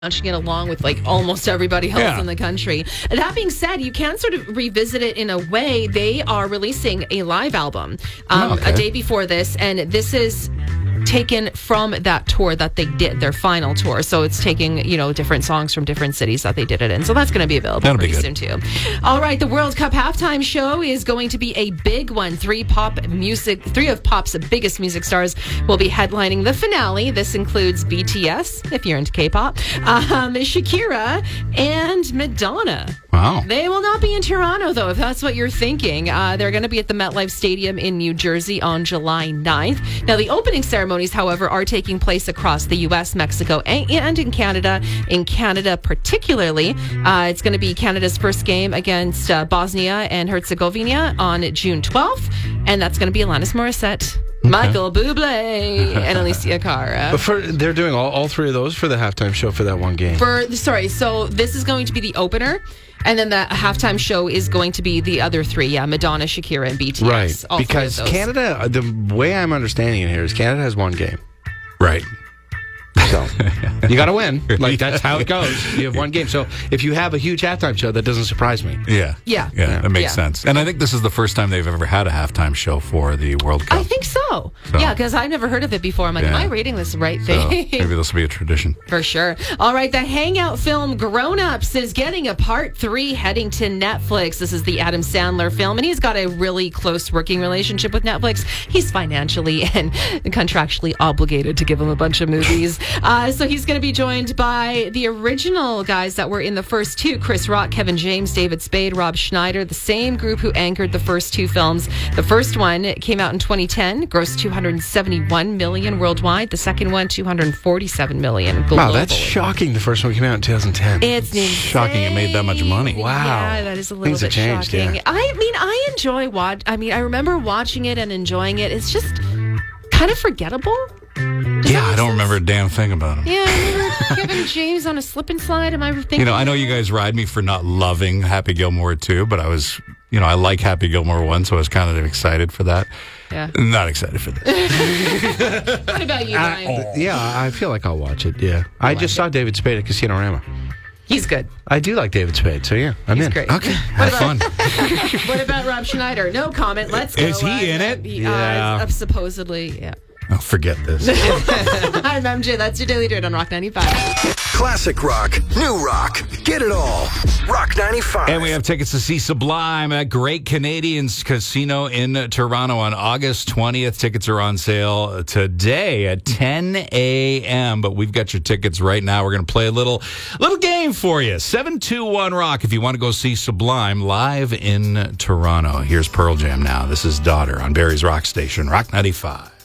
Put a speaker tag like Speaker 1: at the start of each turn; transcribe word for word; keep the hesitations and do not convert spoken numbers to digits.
Speaker 1: launching it along with like almost everybody else
Speaker 2: Yeah.
Speaker 1: in the country. That being said, you can sort of revisit it in a way. They are releasing a live album um,
Speaker 2: Oh, okay.
Speaker 1: a day before this, and this is taken from that tour that they did, their final tour. So it's taking, you know, different songs from different cities that they did it in. So that's going to be available
Speaker 2: That'll be
Speaker 1: pretty
Speaker 2: good.
Speaker 1: soon too. All right, the World Cup halftime show is going to be a big one. Three pop music, three of pop's biggest music stars will be headlining the finale. This includes B T S, if you're into K-pop, um, Shakira, and Madonna.
Speaker 2: Wow.
Speaker 1: They will not be in Toronto, though, if that's what you're thinking. Uh, they're going to be at the MetLife Stadium in New Jersey on July ninth. Now, the opening ceremonies, however, are taking place across the U S, Mexico, and, and in Canada. In Canada, particularly, uh, it's going to be Canada's first game against uh, Bosnia and Herzegovina on June twelfth, and that's going to be Alanis Morissette, Michael Bublé, and Alicia Cara.
Speaker 3: But for, they're doing all, all three of those for the halftime show for that one game.
Speaker 1: For sorry, so this is going to be the opener, and then the halftime show is going to be the other three. Yeah, Madonna, Shakira, and B T S.
Speaker 3: Right.
Speaker 1: all three of
Speaker 3: Because
Speaker 1: those.
Speaker 3: Canada, the way I'm understanding it here is Canada has one game.
Speaker 2: Right.
Speaker 3: So you got to win. Like, that's how it goes. You have one game. So if you have a huge halftime show, that doesn't surprise me.
Speaker 2: Yeah.
Speaker 1: Yeah.
Speaker 2: Yeah, that makes
Speaker 1: Yeah.
Speaker 2: sense. And I think this is the first time they've ever had a halftime show for the World Cup.
Speaker 1: I think so.
Speaker 2: So-
Speaker 1: Yeah, because I never heard of it before. I'm like,
Speaker 2: Yeah.
Speaker 1: am I reading this right
Speaker 2: So
Speaker 1: thing?
Speaker 2: maybe this will be a tradition.
Speaker 1: For sure. All right, the Hangout film Grown Ups is getting a part three heading to Netflix. This is the Adam Sandler film, and he's got a really close working relationship with Netflix. He's financially and contractually obligated to give him a bunch of movies. Uh, so he's going to be joined by the original guys that were in the first two: Chris Rock, Kevin James, David Spade, Rob Schneider, the same group who anchored the first two films. The first one came out in twenty ten, grossed two hundred seventy-one million dollars worldwide. The second one, two hundred forty-seven million dollars globally.
Speaker 3: Wow, that's shocking. The first one came out in two thousand ten.
Speaker 1: It's insane.
Speaker 2: Shocking it made that much money.
Speaker 3: Wow.
Speaker 1: Yeah, that is a little
Speaker 3: Things have
Speaker 1: bit
Speaker 3: changed,
Speaker 1: shocking.
Speaker 3: yeah.
Speaker 1: I mean, I enjoy watch. I mean, I remember watching it and enjoying it. It's just kind of forgettable.
Speaker 2: Yeah, I don't remember a damn thing about him.
Speaker 1: Yeah, I remember Kevin James on a slip and slide. Am I thinking?
Speaker 2: You know, I know you guys ride me for not loving Happy Gilmore two, but I was, you know, I like Happy Gilmore one, so I was kind of excited for that.
Speaker 1: Yeah.
Speaker 2: Not excited for this.
Speaker 1: What about you,
Speaker 3: I-
Speaker 1: Brian?
Speaker 3: yeah, I feel like I'll watch it. Yeah. I just saw David Spade at Casino Rama.
Speaker 1: He's good.
Speaker 3: I do like David Spade, so yeah, I'm
Speaker 1: He's
Speaker 3: in.
Speaker 1: great.
Speaker 2: Okay,
Speaker 1: What
Speaker 2: have fun.
Speaker 1: about, what about Rob Schneider? No comment. Let's go.
Speaker 2: Is he
Speaker 1: Uh,
Speaker 2: in it?
Speaker 1: he- uh,
Speaker 3: Yeah.
Speaker 1: supposedly, yeah.
Speaker 2: Oh, forget this.
Speaker 1: I'm M J. That's your Daily Dirt on Rock ninety-five.
Speaker 4: Classic rock, new rock, get it all. Rock ninety-five.
Speaker 2: And we have tickets to see Sublime at Great Canadians Casino in Toronto on August twentieth. Tickets are on sale today at ten a.m. But we've got your tickets right now. We're going to play a little little game for you. seven two one Rock if you want to go see Sublime live in Toronto. Here's Pearl Jam now. This is Daughter on Barry's Rock Station, Rock ninety-five.